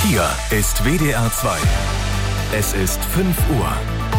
Hier ist WDR 2. Es ist 5 Uhr.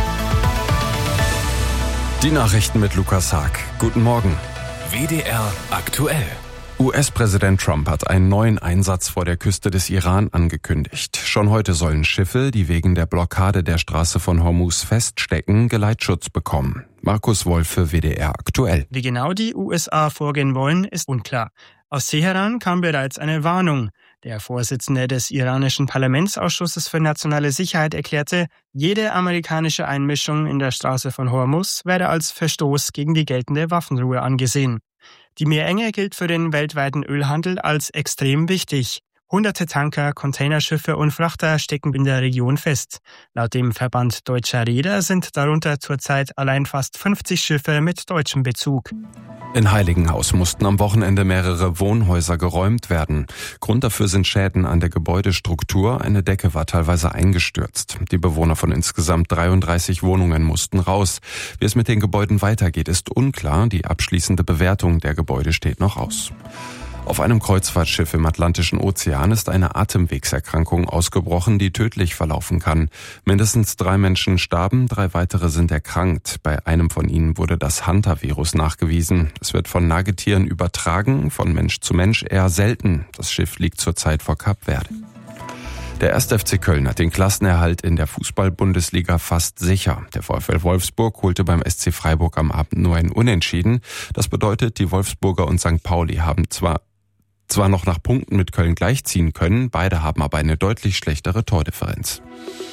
Die Nachrichten mit Lukas Haag. Guten Morgen. WDR aktuell. US-Präsident Trump hat einen neuen Einsatz vor der Küste des Iran angekündigt. Schon heute sollen Schiffe, die wegen der Blockade der Straße von Hormuz feststecken, Geleitschutz bekommen. Markus Wolf für WDR aktuell. Wie genau die USA vorgehen wollen, ist unklar. Aus Teheran kam bereits eine Warnung. Der Vorsitzende des iranischen Parlamentsausschusses für nationale Sicherheit erklärte, jede amerikanische Einmischung in der Straße von Hormuz werde als Verstoß gegen die geltende Waffenruhe angesehen. Die Meerenge gilt für den weltweiten Ölhandel als extrem wichtig. Hunderte Tanker, Containerschiffe und Frachter stecken in der Region fest. Laut dem Verband Deutscher Reeder sind darunter zurzeit allein fast 50 Schiffe mit deutschem Bezug. In Heiligenhaus mussten am Wochenende mehrere Wohnhäuser geräumt werden. Grund dafür sind Schäden an der Gebäudestruktur. Eine Decke war teilweise eingestürzt. Die Bewohner von insgesamt 33 Wohnungen mussten raus. Wie es mit den Gebäuden weitergeht, ist unklar. Die abschließende Bewertung der Gebäude steht noch aus. Auf einem Kreuzfahrtschiff im Atlantischen Ozean ist eine Atemwegserkrankung ausgebrochen, die tödlich verlaufen kann. Mindestens 3 Menschen starben, 3 weitere sind erkrankt. Bei einem von ihnen wurde das Hantavirus nachgewiesen. Es wird von Nagetieren übertragen, von Mensch zu Mensch eher selten. Das Schiff liegt zurzeit vor Kap Verde. Der 1. FC Köln hat den Klassenerhalt in der Fußball-Bundesliga fast sicher. Der VfL Wolfsburg holte beim SC Freiburg am Abend nur ein Unentschieden. Das bedeutet, die Wolfsburger und St. Pauli haben zwar noch nach Punkten mit Köln gleichziehen können, beide haben aber eine deutlich schlechtere Tordifferenz.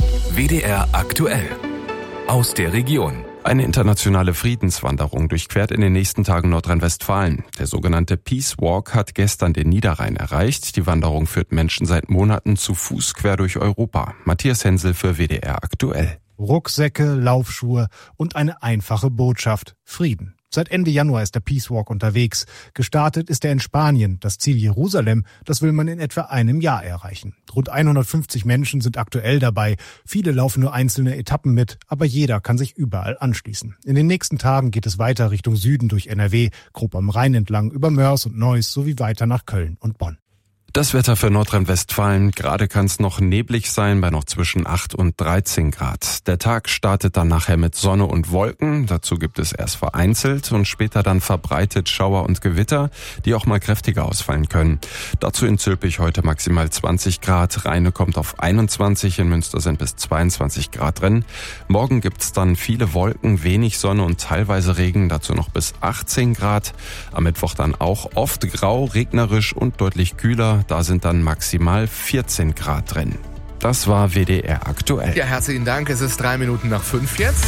WDR aktuell. Aus der Region. Eine internationale Friedenswanderung durchquert in den nächsten Tagen Nordrhein-Westfalen. Der sogenannte Peace Walk hat gestern den Niederrhein erreicht. Die Wanderung führt Menschen seit Monaten zu Fuß quer durch Europa. Matthias Hensel für WDR aktuell. Rucksäcke, Laufschuhe und eine einfache Botschaft: Frieden. Seit Ende Januar ist der Peace Walk unterwegs. Gestartet ist er in Spanien. Das Ziel Jerusalem, das will man in etwa einem Jahr erreichen. Rund 150 Menschen sind aktuell dabei. Viele laufen nur einzelne Etappen mit, aber jeder kann sich überall anschließen. In den nächsten Tagen geht es weiter Richtung Süden durch NRW, grob am Rhein entlang, über Mörs und Neuss sowie weiter nach Köln und Bonn. Das Wetter für Nordrhein-Westfalen. Gerade kann es noch neblig sein bei noch zwischen 8 und 13 Grad. Der Tag startet dann nachher mit Sonne und Wolken. Dazu gibt es erst vereinzelt und später dann verbreitet Schauer und Gewitter, die auch mal kräftiger ausfallen können. Dazu in Zülpich heute maximal 20 Grad. Rheine kommt auf 21, in Münster sind bis 22 Grad drin. Morgen gibt's dann viele Wolken, wenig Sonne und teilweise Regen, dazu noch bis 18 Grad. Am Mittwoch dann auch oft grau, regnerisch und deutlich kühler. Da sind dann maximal 14 Grad drin. Das war WDR aktuell. Ja, herzlichen Dank. Es ist 3 Minuten nach 5 jetzt.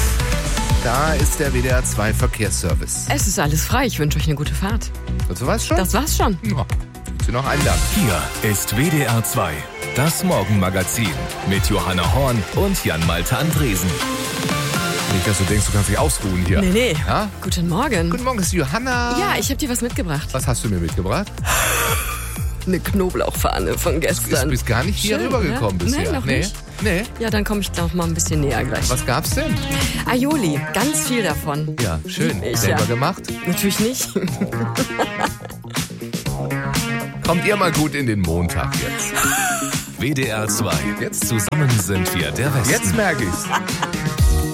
Da ist der WDR 2 Verkehrsservice. Es ist alles frei. Ich wünsche euch eine gute Fahrt. Das war's schon? Das war's schon. Ja, Sie noch einen Dank. Hier ist WDR 2. Das Morgenmagazin mit Johanna Horn und Jan-Malte Andresen. Nicht, dass du denkst, du kannst dich ausruhen hier. Nee. Ja? Guten Morgen. Guten Morgen, ist Johanna. Ja, ich habe dir was mitgebracht. Was hast du mir mitgebracht? Eine Knoblauchfahne von gestern. Du bist gar nicht hier Schön, rübergekommen ne? bisher. Nee, noch nicht. Nee. Ja, dann komme ich noch mal ein bisschen näher gleich. Was gab's denn? Aioli, ganz viel davon. Ja, schön. Ich, Selber ja. gemacht? Natürlich nicht. Kommt ihr mal gut in den Montag jetzt. WDR 2. Jetzt zusammen sind wir der Westen. Jetzt merke ich's.